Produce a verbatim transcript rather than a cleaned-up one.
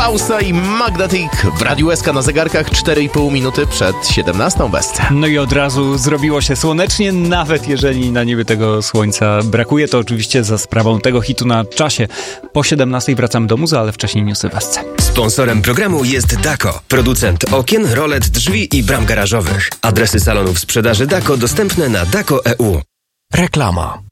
Klausa i Magnetic w Radiu S K na zegarkach cztery i pół minuty przed siedemnastą Westce. No i od razu zrobiło się słonecznie, nawet jeżeli na niebie tego słońca brakuje, to oczywiście za sprawą tego hitu na czasie. Po siedemnastej wracamy do muzy, ale wcześniej newsy w Westce. Sponsorem programu jest Dako, producent okien, rolet, drzwi i bram garażowych. Adresy salonów sprzedaży Dako dostępne na dako kropka e u. Reklama.